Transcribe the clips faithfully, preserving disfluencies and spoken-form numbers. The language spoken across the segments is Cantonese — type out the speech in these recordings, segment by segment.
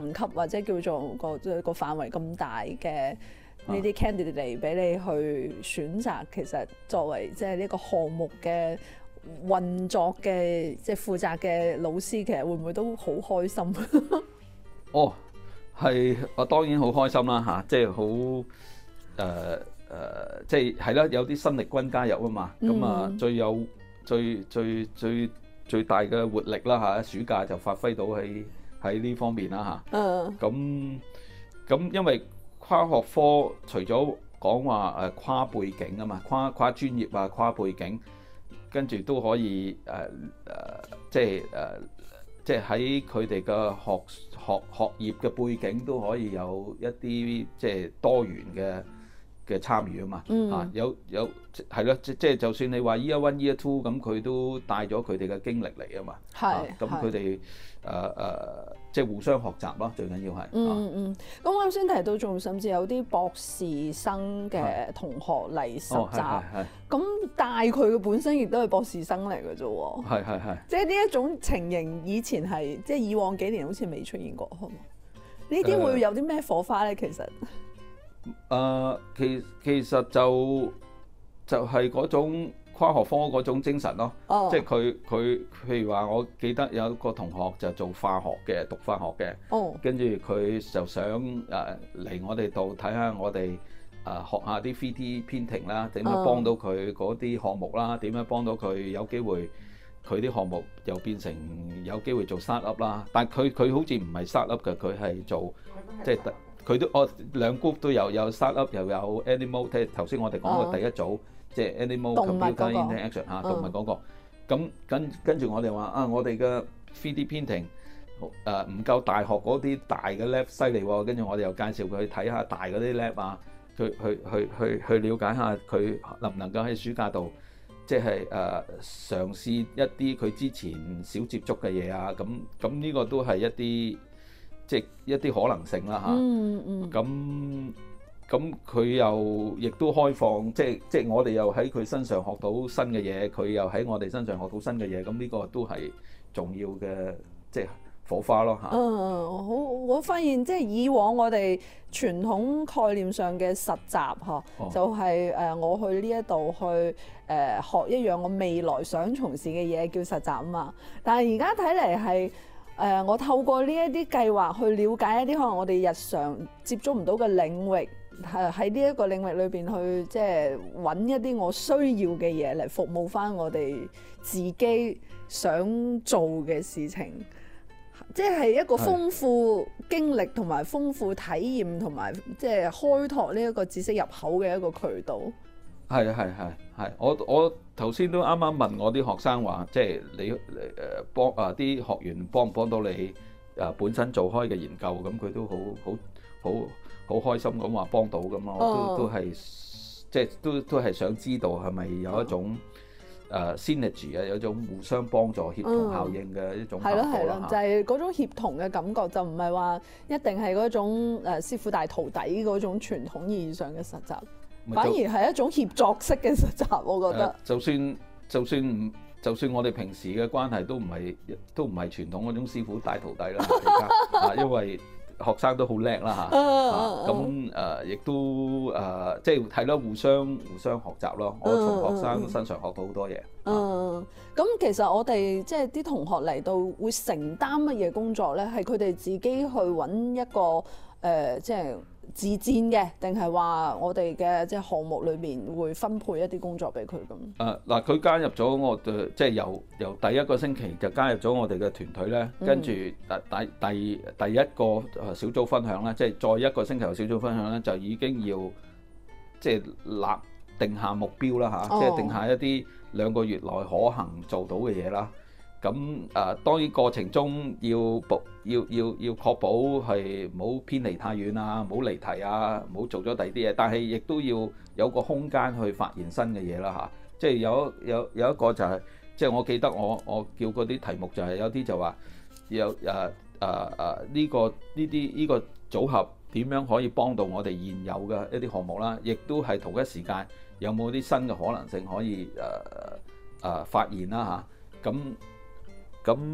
層級或者叫做個個範圍咁大嘅呢啲 candidate 嚟俾你去選擇，其實作為即係呢個項目嘅運作嘅即係負責嘅老師，其實會唔會都好開心？ 哦，係，我當然好開心啦嚇，即係好誒誒，即係係啦，有啲新力軍加入啊嘛，咁啊、嗯、最有最最最最大嘅活力啦嚇，暑假就發揮到喺喺呢方面啦嚇。嗯。咁咁因為跨學科除咗講話誒跨背景啊嘛，跨跨專業啊，跨背景，跟住都可以誒誒、呃呃，即係誒、呃，即係喺佢哋嘅學學學業嘅背景都可以有一啲即係多元嘅嘅參與啊嘛。嗯。啊，有有係咯，即即係就算你話 year one year two 咁，佢都帶咗佢哋嘅經歷嚟啊嘛。係。咁佢哋誒誒。即係互相學習咯，最緊要係。 嗯嗯嗯。咁啱先提到，仲甚至有啲博士生嘅同學嚟實習。係係係。咁帶佢嘅本身亦都係博士生嚟嘅啫喎。係係係。即係呢一種情形，以前係即係以往幾年好似未出現過，係嘛？呢啲會有啲咩火花咧？其實。誒、 呃，其其實就就係、是、嗰種。跨學科嗰種精神咯，哦、即係佢佢譬如話，我記得有一個同學就做化學嘅，讀化學嘅，哦、跟住佢就想誒嚟、呃、我哋度睇下我哋誒、呃、學下啲 three D printing 啦，點樣幫到佢嗰啲項目啦，點樣幫到佢有機會佢啲項目又變成有機會做 start up 啦。但係佢佢好似唔係 start up 嘅，佢係做即係佢都我兩 group 都有有 start up 又有 animal， 即係頭先我哋講嘅第一組。哦即係 animal computer interaction 嚇，動物嗰個，咁跟跟住我哋話啊，我哋嘅 three D printing 誒唔夠大學嗰啲大嘅 lab 犀利喎，跟住我哋又介紹佢去睇下大嗰啲 lab 啊，去去去去去了解下佢能唔能夠喺暑假度，即係誒嘗試一啲佢之前少接觸嘅嘢啊，咁咁呢個都係一啲即係一啲可能性啦嚇。嗯嗯。咁。咁佢又亦都開放，即係即係我哋又喺佢身上學到新嘅嘢，佢又喺我哋身上學到新嘅嘢，咁呢個都係重要嘅，即係火花咯嚇。 嗯，好，我發現即係以往我哋傳統概念上嘅實習嗬，哦、就係誒我去呢一度去誒學一樣我未來想從事嘅嘢叫實習啊嘛。但係而家睇嚟係誒我透過呢一啲計劃去了解一啲可能我哋日常接觸唔到嘅領域。係喺呢一個領域裏邊去，即係揾一啲我需要嘅嘢嚟服務翻我哋自己想做嘅事情，即係一個豐富經歷同埋豐富體驗同埋即係開拓呢一個知識入口嘅一個渠道。 係啊係係係，我我頭先都啱啱問我啲學生話，即係你誒幫啊啲學員幫唔幫到你啊本身做開嘅研究，咁佢都好好好。好開心咁話幫到咁咯，都都係即係都都係想知道係咪有一種誒 synergy 啊，有一種互相幫助、協同效應嘅一種效果啦。係咯係咯， 就係嗰種協同嘅感覺，就唔係話一定係嗰種誒師傅帶徒弟嗰種傳統意義上嘅實習，反而係一種協作式嘅實習，我覺得。就算就算唔就算我哋平時嘅關係都唔係都唔係傳統嗰種師傅帶徒弟啦，而家啊，因為。學生都好叻啦嚇，咁誒亦都誒即係係咯，互相互相學習咯。我從學生身上學到好多嘢。 嗯，咁其實我哋即係啲同學嚟到會承擔乜嘢工作咧？係佢哋自己去揾一個誒、呃，即係自薦嘅，定係話我哋嘅即係項目裏面會分配一啲工作俾佢咁？ 誒嗱，佢加入咗我哋，即係由由第一個星期就加入咗我哋嘅團隊咧，跟住誒第第第一個小組分享咧，即係再一個星期嘅小組分享咧，就已經要即係立定下目標啦嚇，即係定下一啲兩個月內可行做到嘅嘢啦。咁誒、呃、當然過程中要保要要要確保係唔好偏離太遠啊，唔好離題啊，唔好做咗第二啲嘢，但係亦都要有個空間去發現新嘅嘢啦嚇。即係有有有一個就係、是，即係我記得我我叫嗰啲題目就係、是、有啲就話有誒誒誒呢個呢啲呢個組合點樣可以幫到我哋現有嘅一啲項目啦，亦都係同一時間有冇啲新嘅可能性可以誒誒、呃呃、發現啦嚇。咁咁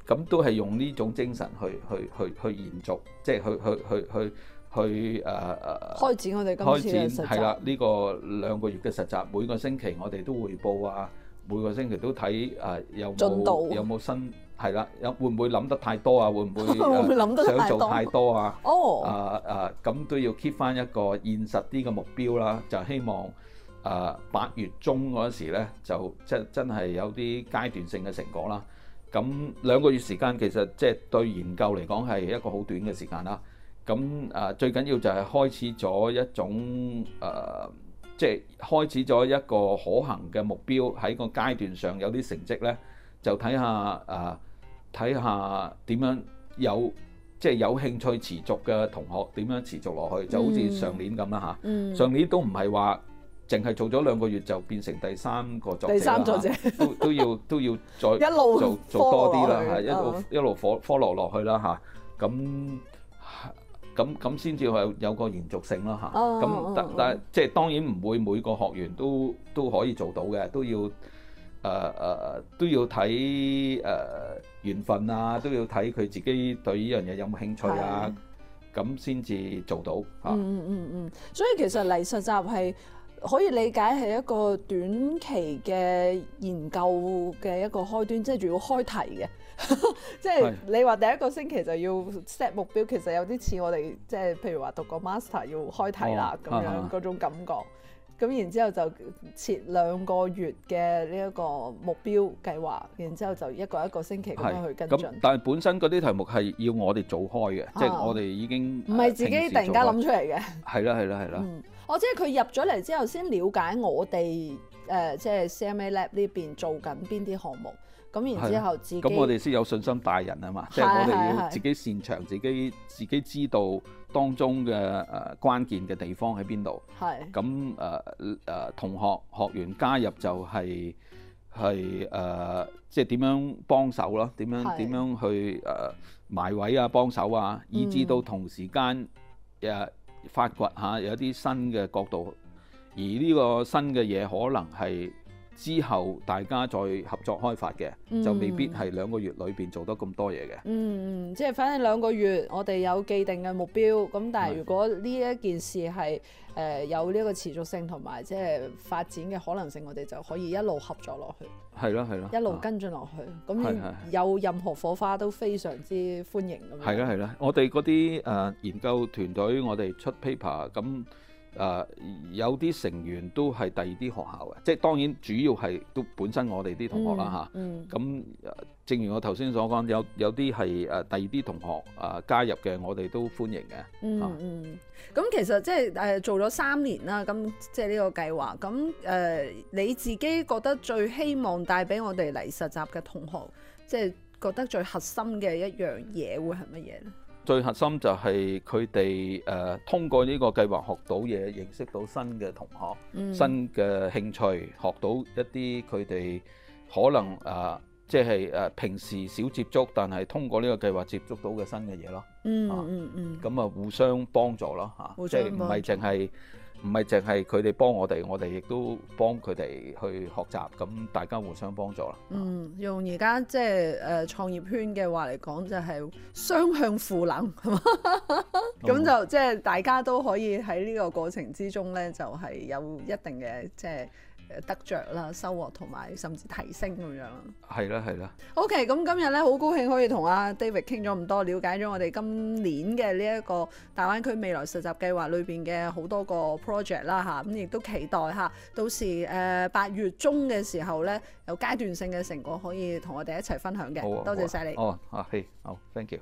咁都係用呢種精神去去去去延續，即係去去去去去誒誒、呃、 開展我哋今次嘅實習。 係啦，呢、這個兩個月嘅實習，每個星期我哋都彙報啊，每個星期都睇誒、呃、有冇有冇新係啦，有會唔會諗得太多啊？會唔會、呃、想做太多啊？哦，啊啊咁都要 keep 翻一個現實啲嘅目標啦，就希望。誒八、呃、月中嗰時咧，就即係真係有啲階段性嘅成果啦。咁兩個月時間其實即係對研究嚟講係一個好短嘅時間啦。咁誒、呃、最緊要就係開始咗一種誒、呃，即係開始咗一個可行嘅目標，喺個階段上有啲成績咧，就睇下誒睇下點樣有即係有興趣持續嘅同學點樣持續落去，就好似上年咁啦嚇。嗯、上年都唔係話。淨係做咗兩個月就變成第三個作者啦，第三作者都都要都要再一路做做多啲啦，係一路一路 follow 落去啦嚇。咁咁咁先至有有個延續性啦嚇。咁但但係即係當然唔會每個學員都都可以做到嘅，都要誒誒、呃、都要睇誒、呃、緣分啊，都要睇佢自己對呢樣嘢有冇興趣啊，咁先至做到嚇。嗯嗯嗯嗯，所以其實嚟實習係。可以理解係一個短期嘅研究嘅一個開端，即係仲要開題嘅，即係你話第一個星期就要 set 目標，其實有啲似我哋即係譬如話讀個 master 要開題啦咁、哦、樣嗰種感覺。咁、啊、然之後就設兩個月嘅呢一個目標計劃，然之後就一個一個星期咁樣去跟進。 但係本身嗰啲題目係要我哋做開嘅，啊、即係我哋已經唔係自己突然間諗出嚟嘅。 係啦係啦係啦。 我即係佢入咗嚟之後，先了解我哋誒、呃，即係 C M A Lab 呢邊做緊邊啲項目，咁然之後自己咁我哋先有信心帶人啊嘛，即係我哋要自己擅長，自己自己知道當中嘅誒、呃、關鍵嘅地方喺邊度。係咁誒誒，同學學員加入就係係誒，即係點樣幫手咯？點樣點樣去誒、呃、埋位啊？幫手啊，以至到同時間誒。呃發掘下有啲新嘅角度，而呢個新嘅嘢可能係之後大家再合作開發嘅，嗯、就未必係兩個月裏邊做得咁多嘢嘅。嗯， 即係反正兩個月我哋有既定嘅目標，咁但係如果呢一件事係誒、呃、有呢個持續性同埋即係發展嘅可能性，我哋就可以一路合作落去。係咯係咯，一路跟進落去，咁、啊、有任何火花都非常之歡迎咁樣。係啦係啦，我哋嗰啲誒研究團隊，我哋出 paper 咁誒、呃，有啲成員都係第二啲學校嘅，即係當然主要係都本身我哋啲同學啦嚇。咁、嗯嗯啊、正如我頭先所講，有有啲係誒第二啲同學誒、呃、加入嘅，我哋都歡迎嘅。嗯嗯。咁其實即係誒做咗三年啦，咁即係呢個計劃。咁誒、呃、你自己覺得最希望帶俾我哋嚟實習嘅同學，即係覺得最核心嘅一樣嘢會係乜嘢咧？最核心就係佢哋誒通過呢個計劃學到嘢，認識到新嘅同學，嗯、新嘅興趣，學到一啲佢哋可能誒。呃即係誒平時少接觸，但係通過呢個計劃接觸到嘅新嘅嘢咯。嗯嗯嗯。咁啊，互相幫助咯嚇，即係唔係淨係唔係淨係佢哋幫我哋，我哋亦都幫佢哋去學習，咁大家互相幫助啦。嗯，用而家即係誒創業圈嘅話嚟講，就係雙向賦能，係嘛？咁就即係大家都可以喺呢個過程之中咧，就係有一定嘅即係。得着啦，收穫同埋甚至提升咁樣。係啦，係啦。OK，咁今日咧好高興可以同阿 David 傾咗咁多，了解咗我哋今年嘅呢一個大灣區未來實習計劃裏邊嘅好多個 project 啦嚇，咁亦都期待嚇到時誒八月中嘅時候咧有階段性嘅成果可以同我哋一齊分享嘅。多謝晒你。哦，啊，係，好 ，thank you。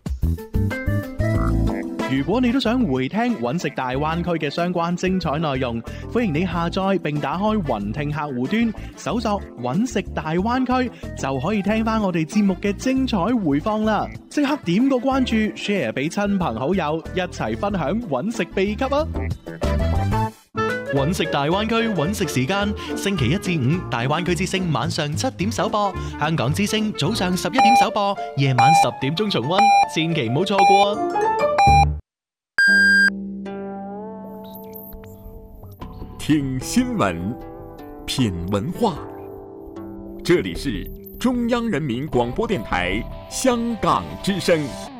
如果你都想回聽揾食大灣區嘅相關精彩內容，歡迎你下載並打開雲聽客戶端，搜索揾食大灣區，就可以聽翻我哋節目嘅精彩回放啦！即刻點個關注 ，share 俾親朋好友，一齊分享揾食秘笈啊！揾食大灣區揾食時間，星期一至五大灣區之聲晚上七點首播，香港之聲早上十一點首播，夜晚十點鐘重溫，千祈唔好錯過啊！聽新聞，品文化，這裡是中央人民廣播電台香港之聲。